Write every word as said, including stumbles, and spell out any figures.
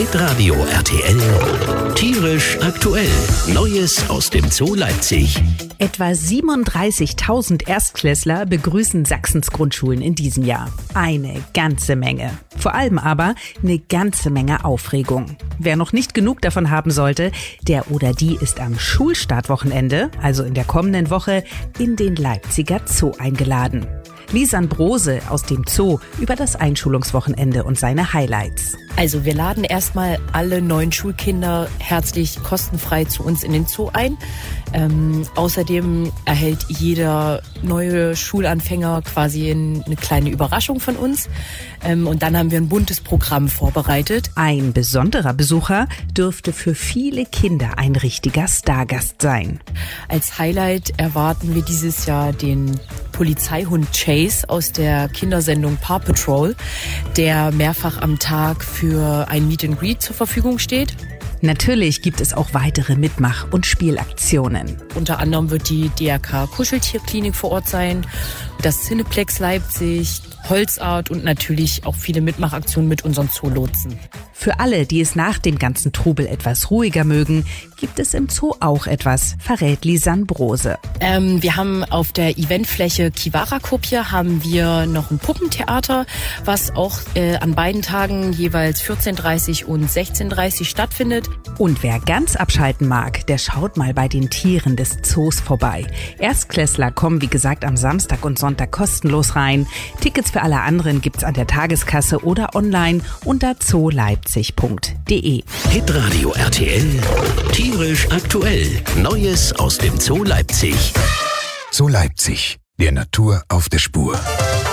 Hitradio R T L, tierisch aktuell. Neues aus dem Zoo Leipzig. Etwa siebenunddreißigtausend Erstklässler begrüßen Sachsens Grundschulen in diesem Jahr. Eine ganze Menge. Vor allem aber eine ganze Menge Aufregung. Wer noch nicht genug davon haben sollte, der oder die ist am Schulstartwochenende, also in der kommenden Woche, in den Leipziger Zoo eingeladen. Lisanne Brose aus dem Zoo über das Einschulungswochenende und seine Highlights. Also wir laden erstmal alle neuen Schulkinder herzlich kostenfrei zu uns in den Zoo ein. Ähm, außerdem erhält jeder neue Schulanfänger quasi eine kleine Überraschung von uns. Ähm, und dann haben wir ein buntes Programm vorbereitet. Ein besonderer Besucher dürfte für viele Kinder ein richtiger Stargast sein. Als Highlight erwarten wir dieses Jahr den Polizeihund Chase aus der Kindersendung Paw Patrol, der mehrfach am Tag für ein Meet and Greet zur Verfügung steht. Natürlich gibt es auch weitere Mitmach- und Spielaktionen. Unter anderem wird die D R K Kuscheltierklinik vor Ort sein, das Cineplex Leipzig, Holzart und natürlich auch viele Mitmachaktionen mit unseren Zoolotsen. Für alle, die es nach dem ganzen Trubel etwas ruhiger mögen, gibt es im Zoo auch etwas, verrät Lisanne Brose. Ähm, wir haben auf der Eventfläche Kiwara-Kopje haben wir noch ein Puppentheater, was auch äh, an beiden Tagen jeweils vierzehn Uhr dreißig und sechzehn Uhr dreißig stattfindet. Und wer ganz abschalten mag, der schaut mal bei den Tieren des Zoos vorbei. Erstklässler kommen, wie gesagt, am Samstag und Sonntag kostenlos rein. Tickets für alle anderen gibt's an der Tageskasse oder online unter zooleipzig punkt de. Hitradio R T L, tierisch aktuell. Neues aus dem Zoo Leipzig. Zoo Leipzig, der Natur auf der Spur.